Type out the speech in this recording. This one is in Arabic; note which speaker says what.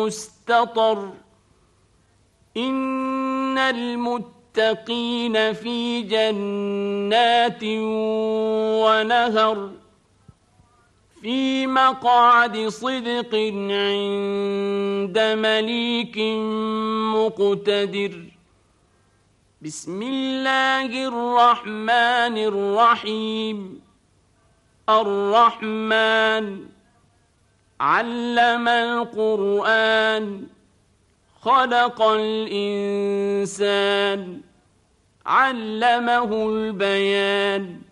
Speaker 1: مستطر إن المتقين في جنات ونهر في مقعد صدق عند مليك مقتدر بسم الله الرحمن الرحيم الرحمن علم القرآن خلق الإنسان علمه البيان